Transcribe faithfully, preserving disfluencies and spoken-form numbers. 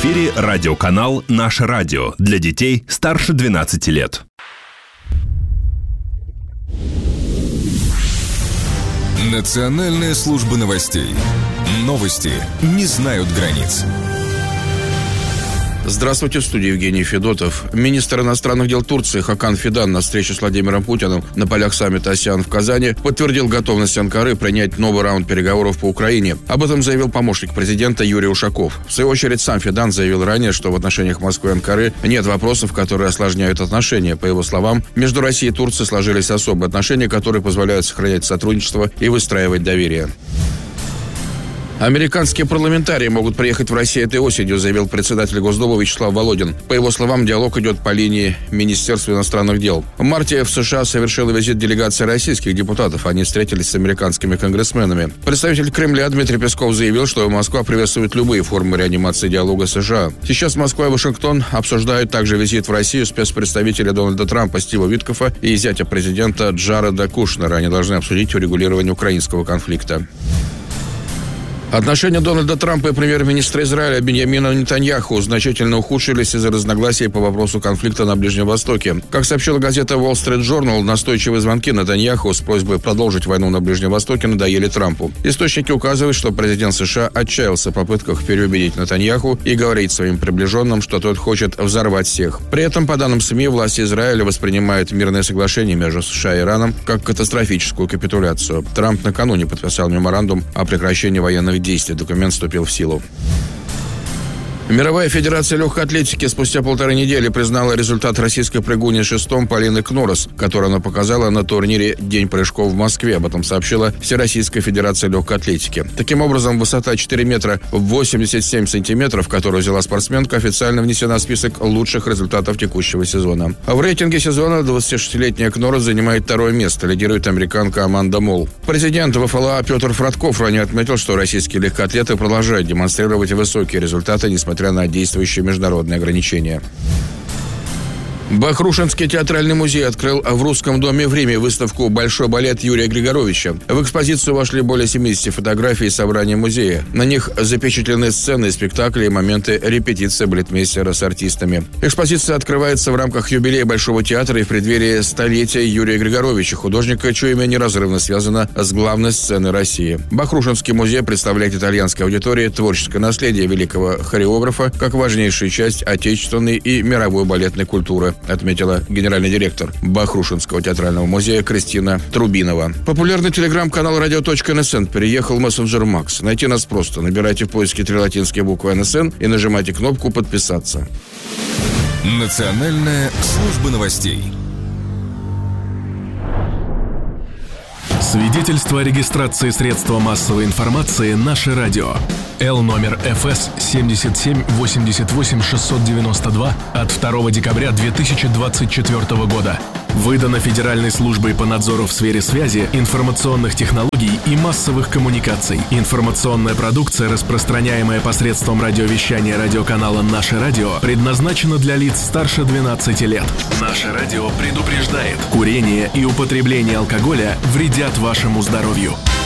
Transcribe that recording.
эфире радиоканал «Наше радио» для детей старше двенадцати лет. Национальная служба новостей. Новости не знают границ. Здравствуйте, в студии Евгений Федотов. Министр иностранных дел Турции Хакан Фидан на встрече с Владимиром Путиным на полях саммита АСЕАН в Казани подтвердил готовность Анкары принять новый раунд переговоров по Украине. Об этом заявил помощник президента Юрий Ушаков. В свою очередь, сам Фидан заявил ранее, что в отношениях Москвы и Анкары нет вопросов, которые осложняют отношения. По его словам, между Россией и Турцией сложились особые отношения, которые позволяют сохранять сотрудничество и выстраивать доверие. Американские парламентарии могут приехать в Россию этой осенью, заявил председатель Госдумы Вячеслав Володин. По его словам, диалог идет по линии Министерства иностранных дел. В марте в США совершила визит делегация российских депутатов. Они встретились с американскими конгрессменами. Представитель Кремля Дмитрий Песков заявил, что Москва приветствует любые формы реанимации диалога с США. Сейчас Москва и Вашингтон обсуждают также визит в Россию спецпредставителя Дональда Трампа Стива Виткофа и зятя президента Джареда Кушнера. Они должны обсудить урегулирование украинского конфликта. Отношения Дональда Трампа и премьер-министра Израиля Биньямина Нетаньяху значительно ухудшились из-за разногласий по вопросу конфликта на Ближнем Востоке. Как сообщила газета Wall Street Journal, настойчивые звонки Нетаньяху с просьбой продолжить войну на Ближнем Востоке надоели Трампу. Источники указывают, что президент США отчаялся в попытках переубедить Нетаньяху и говорит своим приближенным, что тот хочет взорвать всех. При этом, по данным СМИ, власти Израиля воспринимают мирное соглашение между США и Ираном как катастрофическую капитуляцию. Трамп накануне подписал меморандум о прекращении военных действий. Документ вступил в силу. Мировая федерация легкой атлетики спустя полторы недели признала результат российской прыгуни шестом Полины Кнорос, который она показала на турнире «День прыжков» в Москве. Об этом сообщила Всероссийская федерация легкой атлетики. Таким образом, высота четыре метра восемьдесят семь сантиметров, которую взяла спортсменка, официально внесена в список лучших результатов текущего сезона. В рейтинге сезона двадцатишестилетняя Кнорос занимает второе место, лидирует американка Аманда Молл. Президент ВФЛА Петр Фродков ранее отметил, что российские легкоатлеты продолжают демонстрировать высокие результаты, несмотря на действующие международные ограничения. Бахрушинский театральный музей открыл в Русском доме в Риме выставку «Большой балет» Юрия Григоровича. В экспозицию вошли более семидесяти фотографий из собрания музея. На них запечатлены сцены, спектакли и моменты репетиции балетмейстера с артистами. Экспозиция открывается в рамках юбилея Большого театра и в преддверии столетия Юрия Григоровича, художника, чье имя неразрывно связано с главной сценой России. Бахрушинский музей представляет итальянской аудитории творческое наследие великого хореографа как важнейшую часть отечественной и мировой балетной культуры, отметила генеральный директор Бахрушинского театрального музея Кристина Трубинова. Популярный телеграм-канал радио точка эн эс эн переехал в мессенджер Макс. Найти нас просто. Набирайте в поиске три латинские буквы эн эс эн и нажимайте кнопку «Подписаться». Национальная служба новостей. Свидетельство о регистрации средства массовой информации «Наше радио». Л номер эф эс семьдесят семь восемьдесят восемь шестьсот девяносто два от второго декабря две тысячи двадцать четвёртого года. Выдано Федеральной службой по надзору в сфере связи, информационных технологий и массовых коммуникаций. Информационная продукция, распространяемая посредством радиовещания радиоканала «Наше радио», предназначена для лиц старше двенадцати лет. «Наше радио» предупреждает: курение и употребление алкоголя вредят вашему здоровью.